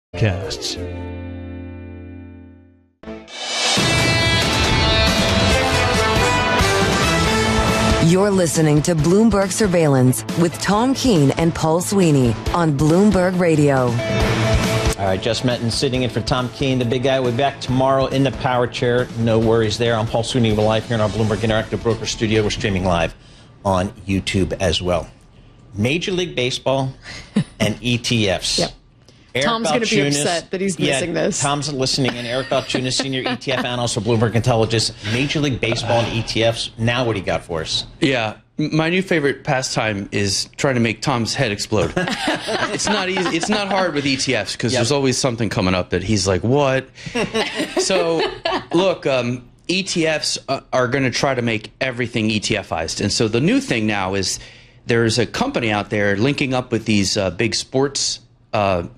Casts. You're listening to Bloomberg Surveillance with Tom Keene and Paul Sweeney on Bloomberg Radio. All right, Jess Menton sitting in for Tom Keene, the big guy. We'll be back tomorrow in the power chair. No worries there. I'm Paul Sweeney. We're live here in our Bloomberg Interactive Broker studio. We're streaming live on YouTube as well. Major League Baseball and ETFs. Yep. Eric Tom's going to be Balchunas, upset that he's missing this. Tom's listening in. Eric Balchunas, senior ETF analyst for Bloomberg Intelligence. Major League Baseball and ETFs. Now what do you got for us? Yeah, my new favorite pastime is trying to make Tom's head explode. It's not easy. It's not hard with ETFs because there's always something coming up that he's like, what? So, look, ETFs are going to try to make everything ETFized. And so the new thing now is there's a company out there linking up with these big sports